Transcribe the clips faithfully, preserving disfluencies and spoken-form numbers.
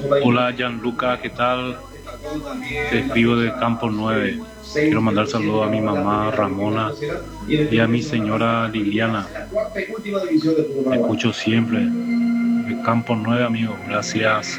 Hola Gianluca, ¿qué tal? Te escribo de Campo nueve. Quiero mandar saludos a mi mamá Ramona y a mi señora Liliana. Te escucho siempre. De Campo nueve, amigo. Gracias.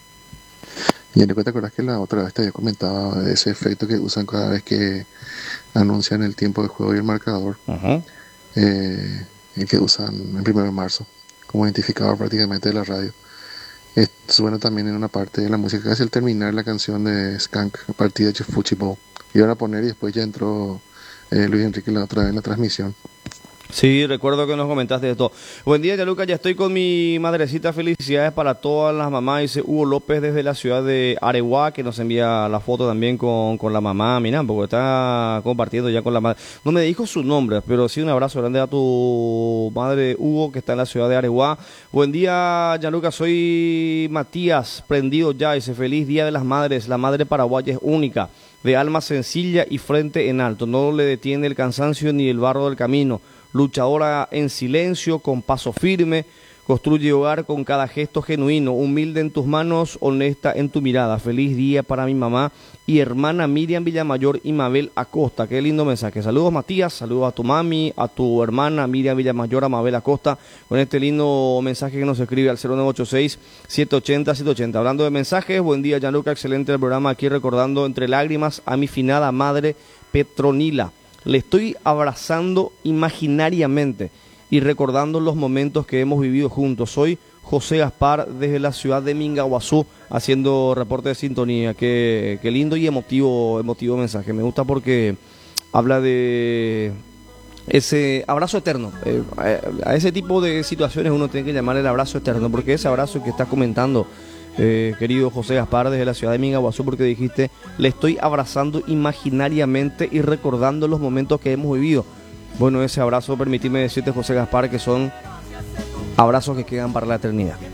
Y te acuerdas que la otra vez te había comentado de ese efecto que usan cada vez que anuncian el tiempo de juego y el marcador. Uh-huh. Eh, el que usan el primero de marzo como identificador prácticamente de la radio. Eh, suena también en una parte de la música, casi al terminar la canción de Skank, partida de Fuchibol. Iban a poner y después ya entró eh, Luis Enrique la otra vez en la transmisión. Sí, recuerdo que nos comentaste esto. Buen día, Gianluca, ya estoy con mi madrecita. Felicidades para todas las mamás, dice Hugo López desde la ciudad de Areguá, que nos envía la foto también con, con la mamá. Mirá, porque está compartiendo ya con la madre. No me dijo su nombre, pero sí un abrazo grande a tu madre, Hugo, que está en la ciudad de Areguá. Buen día, Gianluca, soy Matías, prendido ya, dice feliz día de las madres. La madre paraguaya es única, de alma sencilla y frente en alto. No le detiene el cansancio ni el barro del camino. Luchadora en silencio, con paso firme, construye hogar con cada gesto genuino, humilde en tus manos, honesta en tu mirada. Feliz día para mi mamá y hermana Miriam Villamayor y Mabel Acosta. Qué lindo mensaje. Saludos, Matías, saludos a tu mami, a tu hermana Miriam Villamayor, a Mabel Acosta, con este lindo mensaje que nos escribe al cero nueve ocho seis, siete ocho cero, siete ocho cero. Hablando de mensajes, buen día, Gianluca, excelente el programa, aquí recordando entre lágrimas a mi finada madre Petronila. Le estoy abrazando imaginariamente y recordando los momentos que hemos vivido juntos. Soy José Gaspar desde la ciudad de Mingaguazú, haciendo reporte de sintonía. Qué, qué lindo y emotivo, emotivo mensaje. Me gusta porque habla de ese abrazo eterno. Eh, a, a ese tipo de situaciones uno tiene que llamar el abrazo eterno, porque ese abrazo que estás comentando, Eh, querido José Gaspar desde la ciudad de Mingaguazú, porque dijiste, le estoy abrazando imaginariamente y recordando los momentos que hemos vivido. Bueno, ese abrazo, permitime decirte, José Gaspar, que son abrazos que quedan para la eternidad.